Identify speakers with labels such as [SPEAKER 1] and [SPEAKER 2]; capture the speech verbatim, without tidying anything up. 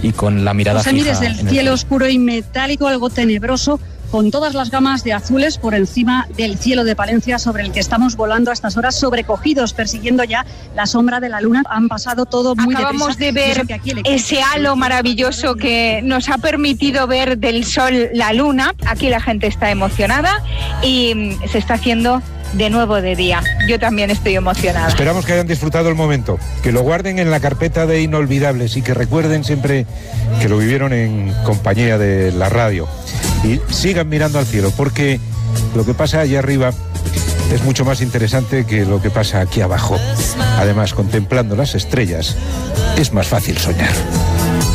[SPEAKER 1] y con la mirada
[SPEAKER 2] José,
[SPEAKER 1] fija.
[SPEAKER 2] mires del
[SPEAKER 1] el
[SPEAKER 2] cielo oscuro y metálico, algo tenebroso, con todas las gamas de azules por encima del cielo de Palencia, sobre el que estamos volando a estas horas, sobrecogidos, persiguiendo ya la sombra de la luna. Han pasado todo muy
[SPEAKER 3] Acabamos
[SPEAKER 2] deprisa.
[SPEAKER 3] de ver ese halo maravilloso que nos ha permitido ver del sol la luna. Aquí la gente está emocionada y se está haciendo de nuevo de día. Yo también estoy emocionada.
[SPEAKER 4] Esperamos que hayan disfrutado el momento, que lo guarden en la carpeta de inolvidables y que recuerden siempre que lo vivieron en compañía de la radio. Y sigan mirando al cielo, porque lo que pasa allá arriba es mucho más interesante que lo que pasa aquí abajo. Además, contemplando las estrellas, es más fácil soñar.